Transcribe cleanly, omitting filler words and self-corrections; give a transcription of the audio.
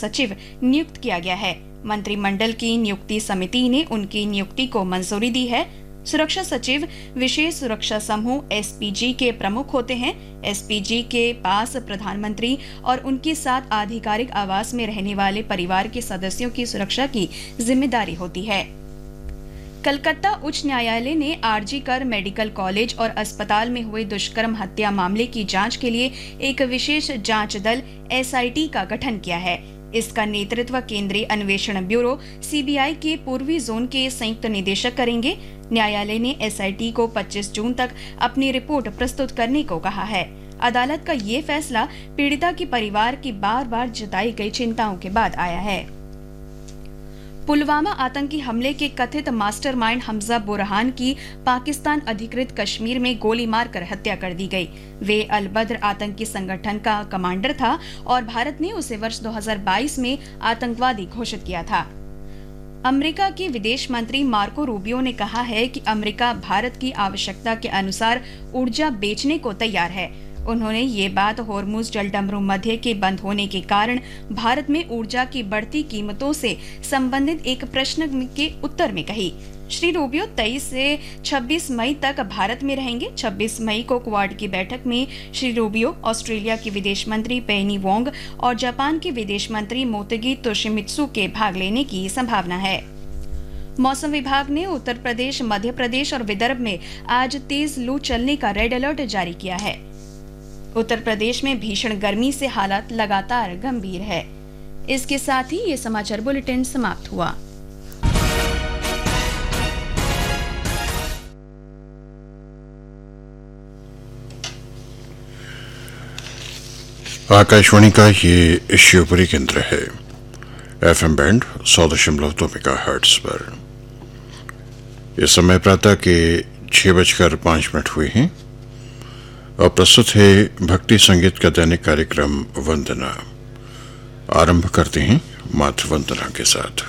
सचिव नियुक्त किया गया है। मंत्रिमंडल की नियुक्ति समिति ने उनकी नियुक्ति को मंजूरी दी है। सुरक्षा सचिव विशेष सुरक्षा समूह एसपीजी के प्रमुख होते हैं। एसपीजी के पास प्रधानमंत्री और उनके साथ आधिकारिक आवास में रहने वाले परिवार के सदस्यों की सुरक्षा की जिम्मेदारी होती है। कलकत्ता उच्च न्यायालय ने आरजी कर मेडिकल कॉलेज और अस्पताल में हुए दुष्कर्म हत्या मामले की जांच के लिए एक विशेष जांच दल एसआईटी का गठन किया है। इसका नेतृत्व केंद्रीय अन्वेषण ब्यूरो सीबीआई के पूर्वी जोन के संयुक्त निदेशक करेंगे। न्यायालय ने एसआईटी को 25 जून तक अपनी रिपोर्ट प्रस्तुत करने को कहा है। अदालत का ये फैसला पीड़िता के परिवार की बार-बार जताई गई चिंताओं के बाद आया है। पुलवामा आतंकी हमले के कथित मास्टरमाइंड हमजा बुरहान की पाकिस्तान अधिकृत कश्मीर में गोली मारकर हत्या कर दी गई। वे अल बद्र आतंकी संगठन का कमांडर था और भारत ने उसे वर्ष 2022 में आतंकवादी घोषित किया था। अमेरिका के विदेश मंत्री मार्को रूबियो ने कहा है कि अमेरिका भारत की आवश्यकता के अनुसार ऊर्जा बेचने को तैयार है। उन्होंने ये बात होर्मुज जलडमरू मध्य के बंद होने के कारण भारत में ऊर्जा की बढ़ती कीमतों से संबंधित एक प्रश्न के उत्तर में कही। श्री रूबियो 23 से 26 मई तक भारत में रहेंगे। 26 मई को क्वाड की बैठक में श्री रूबियो ऑस्ट्रेलिया की विदेश मंत्री पेनी वोंग और जापान के विदेश मंत्री मोतेगी तोशिमित्सु के भाग लेने की संभावना है। मौसम विभाग ने उत्तर प्रदेश, मध्य प्रदेश और विदर्भ में आज तेज लू चलने का रेड अलर्ट जारी किया है। उत्तर प्रदेश में भीषण गर्मी से हालात लगातार गंभीर है। इसके साथ ही ये समाचार बुलेटिन समाप्त हुआ। आकाशवाणी का ये शिवपुरी केंद्र है। एफएम बैंड 100.2 मेगाहर्ट्ज पर इस समय प्रातः के 6:05 हुए हैं और प्रस्तुत है भक्ति संगीत का दैनिक कार्यक्रम वंदना। आरंभ करते हैं मातृ वंदना के साथ।